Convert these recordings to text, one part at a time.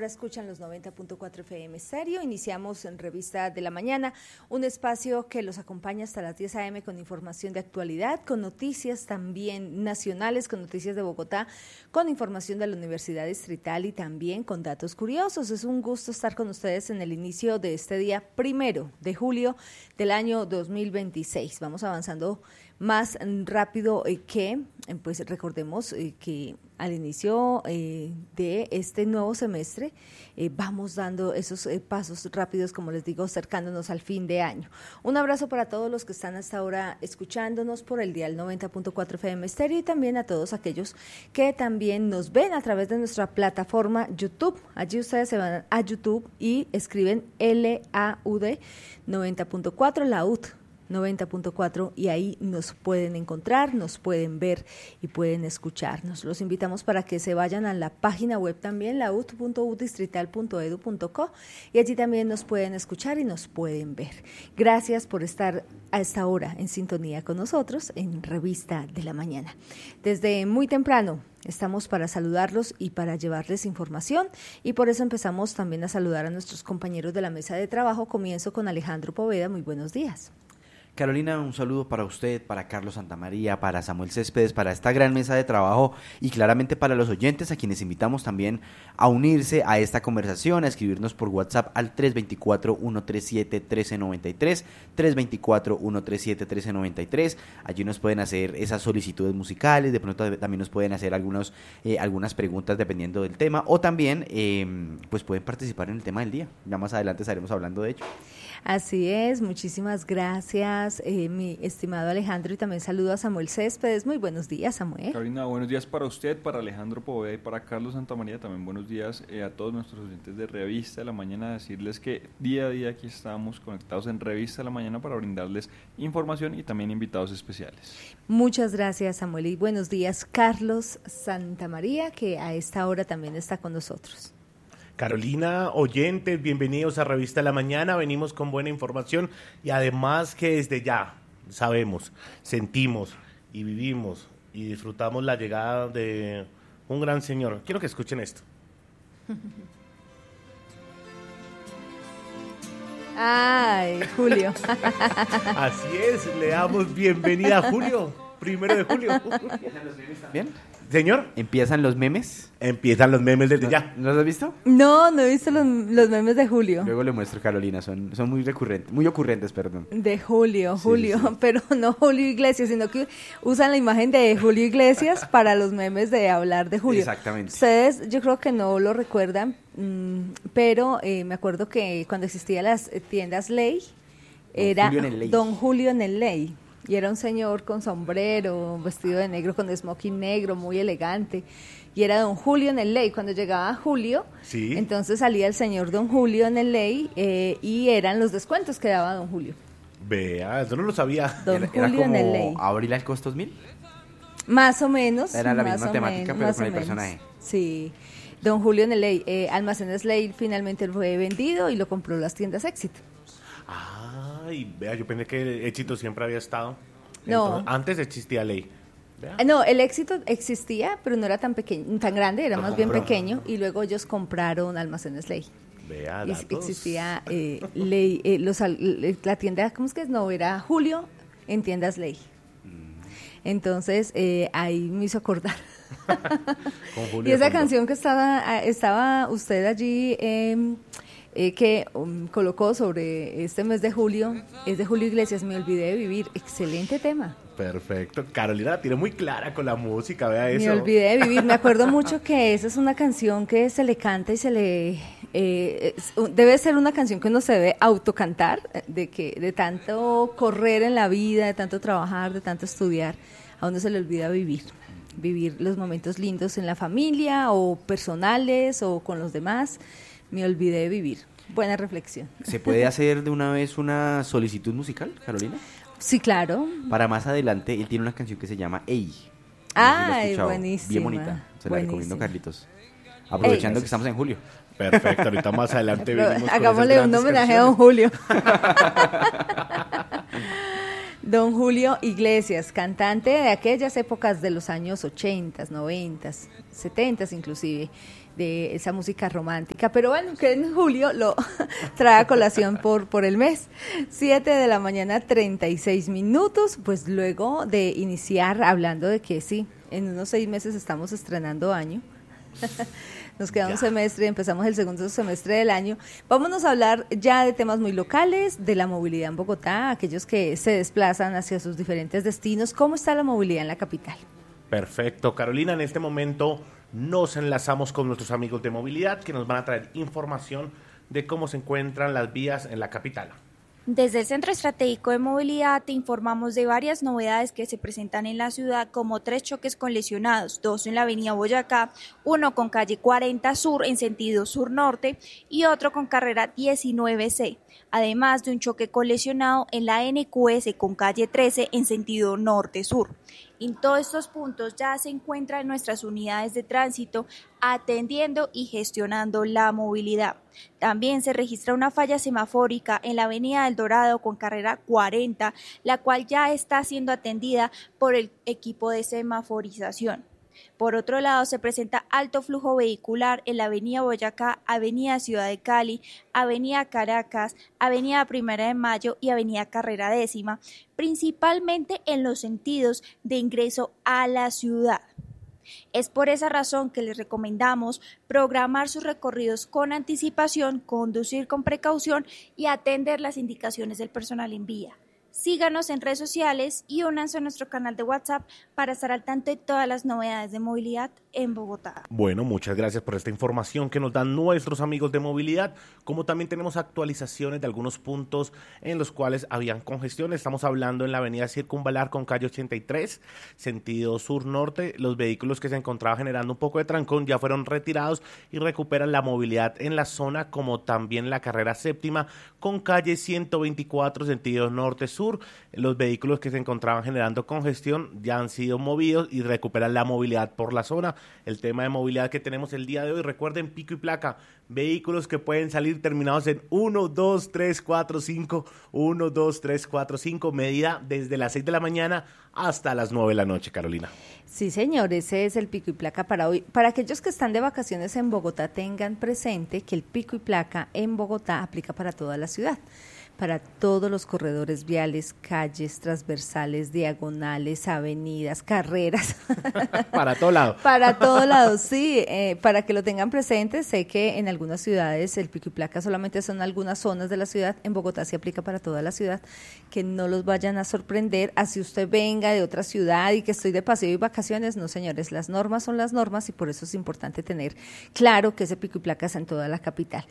hora escuchan los 90.4 FM Stereo. Iniciamos en Revista de la Mañana, un espacio que los acompaña hasta las 10 a.m. con información de actualidad, con noticias también nacionales, con noticias de Bogotá, con información de la Universidad Distrital y también con datos curiosos. Es un gusto estar con ustedes en el inicio de este día 1 de julio del año 2026. Vamos avanzando más rápido que, pues recordemos que al inicio de este nuevo semestre vamos dando esos pasos rápidos, como les digo, acercándonos al fin de año. Un abrazo para todos los que están hasta ahora escuchándonos por el dial 90.4 FM Stereo y también a todos aquellos que también nos ven a través de nuestra plataforma YouTube. Allí ustedes se van a YouTube y escriben LAUD 90.4, LAUD 90.4 y ahí nos pueden encontrar, nos pueden ver y pueden escucharnos. Los invitamos para que se vayan a la página web también, laud.udistrital.edu.co, y allí también nos pueden escuchar y nos pueden ver. Gracias por estar a esta hora en sintonía con nosotros en Revista de la Mañana. Desde muy temprano estamos para saludarlos y para llevarles información, y por eso empezamos también a saludar a nuestros compañeros de la mesa de trabajo. Comienzo con Alejandro Poveda. Muy buenos días. Carolina, un saludo para usted, para Carlos Santamaría, para Samuel Céspedes, para esta gran mesa de trabajo y claramente para los oyentes, a quienes invitamos también a unirse a esta conversación, a escribirnos por WhatsApp al 324-137-1393, 324-137-1393. Allí nos pueden hacer esas solicitudes musicales, de pronto también nos pueden hacer algunas preguntas dependiendo del tema, o también pues pueden participar en el tema del día. Ya más adelante estaremos hablando de ello. Así es, muchísimas gracias, mi estimado Alejandro, y también saludo a Samuel Céspedes. Muy buenos días, Samuel. Carolina, buenos días para usted, para Alejandro Poveda y para Carlos Santamaría. También buenos días a todos nuestros oyentes de Revista de la Mañana. Decirles que día a día aquí estamos conectados en Revista de la Mañana para brindarles información y también invitados especiales. Muchas gracias, Samuel, y buenos días, Carlos Santamaría, que a esta hora también está con nosotros. Carolina, oyentes, bienvenidos a Revista de la Mañana. Venimos con buena información y además que desde ya sabemos, sentimos y vivimos y disfrutamos la llegada de un gran señor. Quiero que escuchen esto. Ay, Julio. Así es, le damos bienvenida a Julio, 1 de julio. ¿Empiezan los memes también? ¿Señor? ¿Empiezan los memes? Empiezan los memes desde ya. ¿No los has visto? No he visto los memes de Julio. Luego le muestro, Carolina, son muy ocurrentes, perdón. De Julio, Sí. Pero no Julio Iglesias, sino que usan la imagen de Julio Iglesias para los memes de hablar de Julio. Exactamente. Ustedes, yo creo que no lo recuerdan, pero me acuerdo que cuando existían las tiendas Ley, era Don Julio en el Ley. Y era un señor con sombrero, vestido de negro, con smoking negro, muy elegante. Y era Don Julio en el Ley. Cuando llegaba Julio, sí, entonces salía el señor Don Julio en el Ley y eran los descuentos que daba Don Julio. Vea, eso no lo sabía. Don Era Julio en el como Ley. Abril al Costos 1000. Más o menos. Era la más misma o temática, pero con el personaje. Sí. Don Julio en el Ley. Almacenes Ley finalmente fue vendido y lo compró las tiendas Éxito. Ay, vea, yo pensé que Éxito siempre había estado. No. Entonces, antes existía Ley. Vea. No, el Éxito existía, pero no era tan pequeño, tan grande, era Lo más bien compró. pequeño, y luego ellos compraron Almacenes Ley. Vea, Y datos. existía Ley, la tienda, ¿cómo es que es? No, era Julio en tiendas Ley. Entonces, ahí me hizo acordar. Con Julio Y esa de fondo. canción que estaba usted allí que colocó sobre este mes de julio, es de Julio Iglesias, Me olvidé de vivir. Excelente tema. Perfecto. Carolina la tiene muy clara con la música, vea eso. Me olvidé de vivir. Me acuerdo mucho que esa es una canción que se le canta y se le... debe ser una canción que uno se debe autocantar, de tanto correr en la vida, de tanto trabajar, de tanto estudiar, a uno se le olvida vivir los momentos lindos en la familia o personales o con los demás. Me olvidé de vivir. Buena reflexión. ¿Se puede hacer de una vez una solicitud musical, Carolina? Sí, claro. Para más adelante, él tiene una canción que se llama Ey. No sé si la has Ay, escuchado. buenísima. Bien bonita. Se la recomiendo, buenísima. Carlitos. Aprovechando Ey. que estamos en julio. Perfecto, ahorita más adelante venimos con Hagámosle esas un grandes homenaje a Don canciones. Julio. Don Julio Iglesias, cantante de aquellas épocas de los años 80, 90, 70 inclusive. de esa música romántica. Pero bueno, que en julio lo trae a colación por el mes. 7:36 a.m, pues luego de iniciar hablando de que sí, en unos 6 meses estamos estrenando año. Nos queda un semestre y empezamos el segundo semestre del año. Vámonos a hablar ya de temas muy locales, de la movilidad en Bogotá, aquellos que se desplazan hacia sus diferentes destinos. ¿Cómo está la movilidad en la capital? Perfecto, Carolina, en este momento nos enlazamos con nuestros amigos de movilidad que nos van a traer información de cómo se encuentran las vías en la capital. Desde el Centro Estratégico de Movilidad te informamos de varias novedades que se presentan en la ciudad, como 3 choques con lesionados, 2 en la avenida Boyacá, 1 con calle 40 Sur en sentido sur-norte y otro con carrera 19C, además de un choque con lesionado en la NQS con calle 13 en sentido norte-sur. En todos estos puntos ya se encuentran nuestras unidades de tránsito atendiendo y gestionando la movilidad. También se registra una falla semafórica en la avenida del Dorado con carrera 40, la cual ya está siendo atendida por el equipo de semaforización. Por otro lado, se presenta alto flujo vehicular en la avenida Boyacá, avenida Ciudad de Cali, avenida Caracas, avenida Primera de Mayo y avenida Carrera Décima, principalmente en los sentidos de ingreso a la ciudad. Es por esa razón que les recomendamos programar sus recorridos con anticipación, conducir con precaución y atender las indicaciones del personal en vía. Síganos en redes sociales y únanse a nuestro canal de WhatsApp para estar al tanto de todas las novedades de movilidad en Bogotá. Bueno, muchas gracias por esta información que nos dan nuestros amigos de movilidad, como también tenemos actualizaciones de algunos puntos en los cuales habían congestión. Estamos hablando en la avenida Circunvalar con calle 83, sentido sur-norte. Los vehículos que se encontraban generando un poco de trancón ya fueron retirados y recuperan la movilidad en la zona, como también la carrera séptima con calle 124, sentido norte-sur. Los vehículos que se encontraban generando congestión ya han sido movidos y recuperan la movilidad por la zona. El tema de movilidad que tenemos el día de hoy, recuerden, pico y placa, vehículos que pueden salir terminados en 1, 2, 3, 4, 5, 1, 2, 3, 4, 5, medida desde las 6 de la mañana hasta las 9 de la noche, Carolina. Sí, señor, ese es el pico y placa para hoy. Para aquellos que están de vacaciones en Bogotá, tengan presente que el pico y placa en Bogotá aplica para toda la ciudad, para todos los corredores viales, calles, transversales, diagonales, avenidas, carreras. Para todo lado. Para todo lado, sí, para que lo tengan presente. Sé que en algunas ciudades el pico y placa solamente son algunas zonas de la ciudad, en Bogotá se aplica para toda la ciudad, que no los vayan a sorprender, así usted venga de otra ciudad y que estoy de paseo y vacaciones. No, señores, las normas son las normas y por eso es importante tener claro que ese pico y placa es en toda la capital.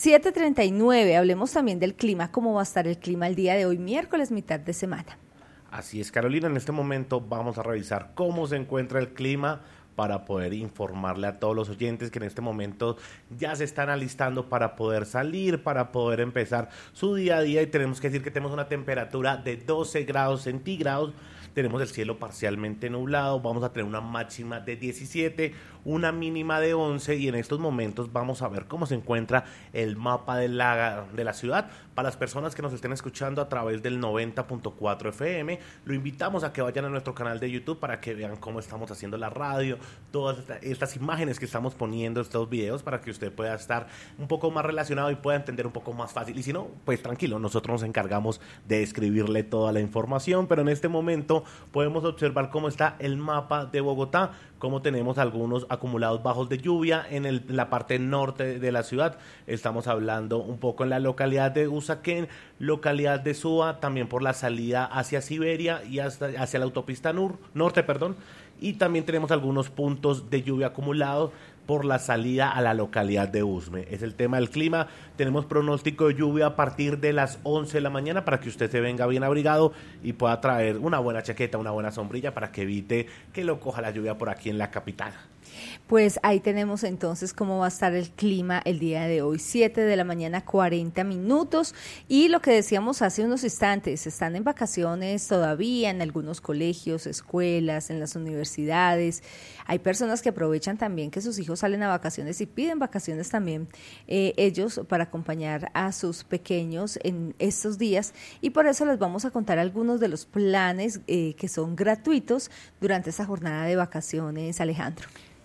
7:39, hablemos también del clima. ¿Cómo va a estar el clima el día de hoy, miércoles, mitad de semana? Así es, Carolina, en este momento vamos a revisar cómo se encuentra el clima para poder informarle a todos los oyentes que en este momento ya se están alistando para poder salir, para poder empezar su día a día, y tenemos que decir que tenemos una temperatura de 12 grados centígrados, tenemos el cielo parcialmente nublado, vamos a tener una máxima de 17, una mínima de 11, y en estos momentos vamos a ver cómo se encuentra el mapa de la ciudad. Para las personas que nos estén escuchando a través del 90.4 FM, lo invitamos a que vayan a nuestro canal de YouTube para que vean cómo estamos haciendo la radio, todas estas imágenes que estamos poniendo, estos videos, para que usted pueda estar un poco más relacionado y pueda entender un poco más fácil. Y si no, pues tranquilo, nosotros nos encargamos de escribirle toda la información, pero en este momento podemos observar cómo está el mapa de Bogotá, cómo tenemos algunos acumulados bajos de lluvia en la parte norte de la ciudad. Estamos hablando un poco en la localidad de Usaquén, localidad de Suba, también por la salida hacia Siberia y hacia la autopista norte, y también tenemos algunos puntos de lluvia acumulados por la salida a la localidad de Usme. Es el tema del clima. Tenemos pronóstico de lluvia a partir de las 11 de la mañana para que usted se venga bien abrigado y pueda traer una buena chaqueta, una buena sombrilla para que evite que lo coja la lluvia por aquí en la capital. Pues ahí tenemos entonces cómo va a estar el clima el día de hoy, 7:40 a.m, y lo que decíamos hace unos instantes, están en vacaciones todavía en algunos colegios, escuelas, en las universidades. Hay personas que aprovechan también que sus hijos salen a vacaciones y piden vacaciones también ellos para acompañar a sus pequeños en estos días, y por eso les vamos a contar algunos de los planes que son gratuitos durante esta jornada de vacaciones, Alejandro.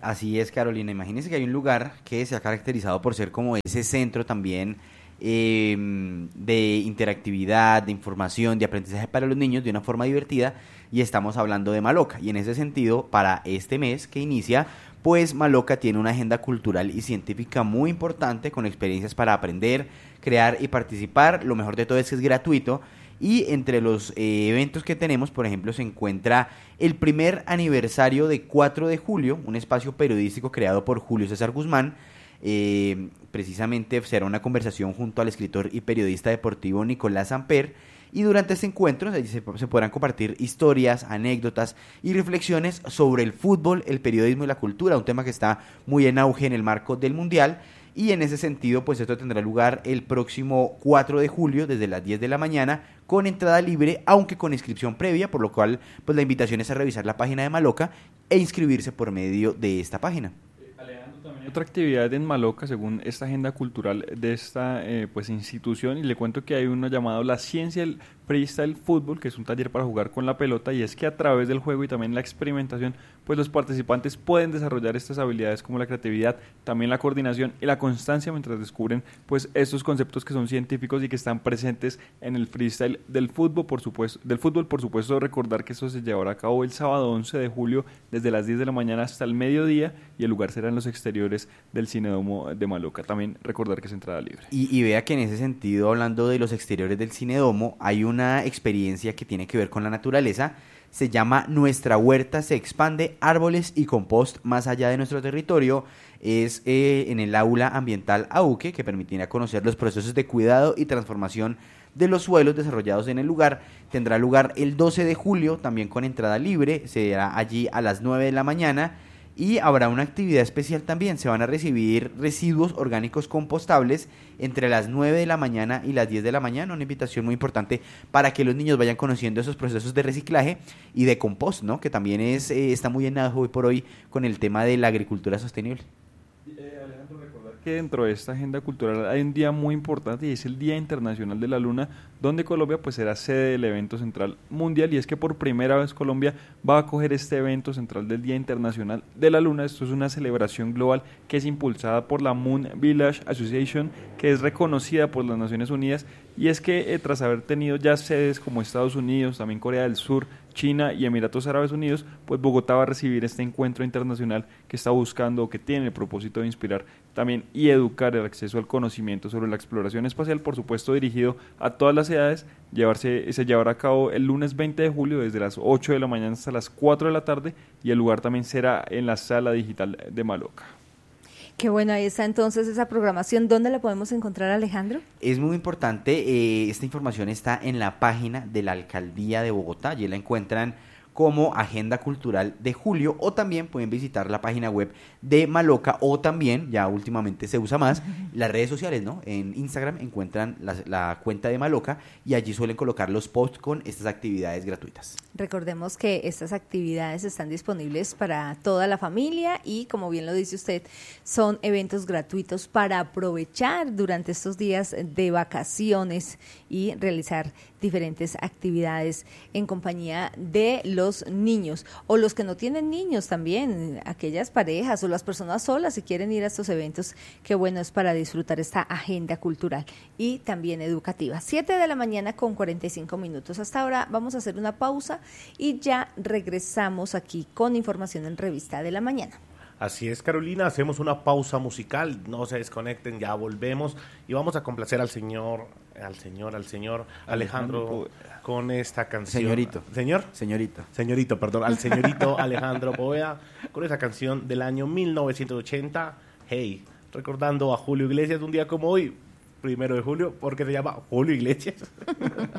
Así es, Carolina. Imagínense que hay un lugar que se ha caracterizado por ser como ese centro también de interactividad, de información, de aprendizaje para los niños de una forma divertida, y estamos hablando de Maloca. Y en ese sentido, para este mes que inicia, pues Maloca tiene una agenda cultural y científica muy importante, con experiencias para aprender, crear y participar. Lo mejor de todo es que es gratuito. Y entre los eventos que tenemos, por ejemplo, se encuentra el primer aniversario de 4 de julio, un espacio periodístico creado por Julio César Guzmán. Precisamente será una conversación junto al escritor y periodista deportivo Nicolás Samper, y durante este encuentro se podrán compartir historias, anécdotas y reflexiones sobre el fútbol, el periodismo y la cultura, un tema que está muy en auge en el marco del Mundial. Y en ese sentido, pues esto tendrá lugar el próximo 4 de julio desde las 10 de la mañana con entrada libre, aunque con inscripción previa, por lo cual pues la invitación es a revisar la página de Maloca e inscribirse por medio de esta página. También hay otra actividad en Maloca según esta agenda cultural de esta pues institución, y le cuento que hay uno llamado La Ciencia del Freestyle Fútbol, que es un taller para jugar con la pelota, y es que a través del juego y también la experimentación pues los participantes pueden desarrollar estas habilidades como la creatividad, también la coordinación y la constancia mientras descubren pues estos conceptos que son científicos y que están presentes en el freestyle del fútbol, por supuesto. Recordar que esto se llevará a cabo el sábado 11 de julio desde las 10 de la mañana hasta el mediodía, y el lugar será en los exteriores del Cinedomo de Maloca. También recordar que es entrada libre. Y vea que en ese sentido, hablando de los exteriores del Cinedomo, hay una experiencia que tiene que ver con la naturaleza. Se llama Nuestra Huerta se expande, árboles y compost más allá de nuestro territorio. Es en el aula ambiental AUCE, que permitirá conocer los procesos de cuidado y transformación de los suelos desarrollados en el lugar. Tendrá lugar el 12 de julio, también con entrada libre. Será allí a las 9 de la mañana. Y habrá una actividad especial también. Se van a recibir residuos orgánicos compostables entre las 9 de la mañana y las 10 de la mañana. Una invitación muy importante para que los niños vayan conociendo esos procesos de reciclaje y de compost, ¿no? Que también está muy en auge hoy por hoy con el tema de la agricultura sostenible. Alejandro, recordar que dentro de esta agenda cultural hay un día muy importante, y es el Día Internacional de la Luna, donde Colombia pues será sede del evento central mundial, y es que por primera vez Colombia va a acoger este evento central del Día Internacional de la Luna. Esto es una celebración global que es impulsada por la Moon Village Association, que es reconocida por las Naciones Unidas, y es que tras haber tenido ya sedes como Estados Unidos, también Corea del Sur, China y Emiratos Árabes Unidos, pues Bogotá va a recibir este encuentro internacional que está buscando, que tiene el propósito de inspirar también y educar el acceso al conocimiento sobre la exploración espacial, por supuesto dirigido a todas las edades. Se llevará a cabo el lunes 20 de julio desde las 8 de la mañana hasta las 4 de la tarde, y el lugar también será en la sala digital de Maloca. Qué bueno, ahí está entonces esa programación. ¿Dónde la podemos encontrar, Alejandro? Es muy importante, esta información está en la página de la Alcaldía de Bogotá. Allí la encuentran como Agenda Cultural de Julio, o también pueden visitar la página web de Maloca, o también, ya últimamente se usa más, las redes sociales, ¿no? En Instagram encuentran la cuenta de Maloca, y allí suelen colocar los posts con estas actividades gratuitas. Recordemos que estas actividades están disponibles para toda la familia, y como bien lo dice usted, son eventos gratuitos para aprovechar durante estos días de vacaciones y realizar diferentes actividades en compañía de los niños, o los que no tienen niños también, aquellas parejas o las personas solas, si quieren ir a estos eventos. Qué bueno es para disfrutar esta agenda cultural y también educativa. 7 de la mañana con 45 minutos. Hasta ahora vamos a hacer una pausa y ya regresamos aquí con información en Revista de la Mañana. Así es, Carolina, hacemos una pausa musical, no se desconecten, ya volvemos y vamos a complacer al señor Alejandro con esta canción. Señorito, al señorito Alejandro Poveda con esa canción del año 1980, Hey, recordando a Julio Iglesias, un día como hoy, 1 de julio, porque se llama Julio Iglesias.